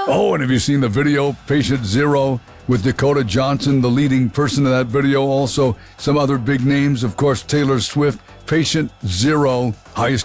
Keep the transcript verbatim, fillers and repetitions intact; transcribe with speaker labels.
Speaker 1: Oh, and have you seen the video, Patient Zero, with Dakota Johnson, the leading person in that video? Also, some other big names, of course, Taylor Swift. Patient Zero, highest